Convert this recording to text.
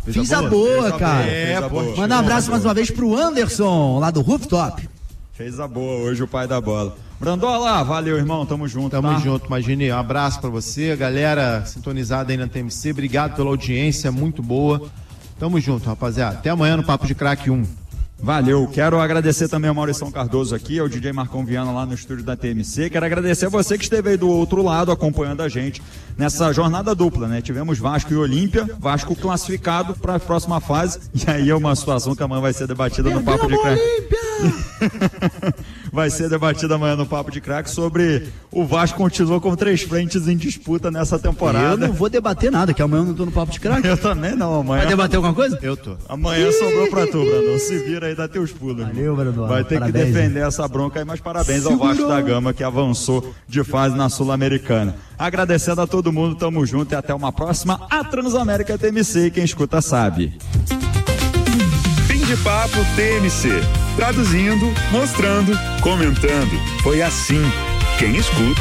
Fiz a boa, cara. Manda um abraço mais uma vez pro Anderson, lá do Rooftop. Fez a boa hoje o pai da bola. Brandola, valeu, irmão, tamo junto. Tamo junto, Magini, um abraço pra você, galera sintonizada aí na TMC, obrigado pela audiência, muito boa. Tamo junto, rapaziada. Até amanhã no Papo de Craque 1. Valeu, quero agradecer também ao Maurição Cardoso aqui, ao DJ Marcão Viana lá no estúdio da TMC, quero agradecer a você que esteve aí do outro lado acompanhando a gente nessa jornada dupla, né? Tivemos Vasco e Olímpia, Vasco classificado para a próxima fase, e aí é uma situação que amanhã vai ser debatida no Papo de Craque. Vai ser debatida amanhã no Papo de Craque sobre o Vasco continua com 3 frentes em disputa nessa temporada. Eu não vou debater nada, que amanhã eu não tô no Papo de Craque. Eu também não, amanhã. Vai debater alguma coisa? Eu tô. Amanhã sobrou pra tu, Brandão. Se vira aí, dá teus pulos. Valeu, Brandão. Vai ter parabéns, que defender essa bronca aí, mas parabéns ao Vasco da Gama que avançou de fase na Sul-Americana. Agradecendo a todo mundo, tamo junto e até uma próxima. A Transamérica TMC, quem escuta sabe. Fim de papo TMC. Traduzindo, mostrando, comentando. Foi assim. Quem escuta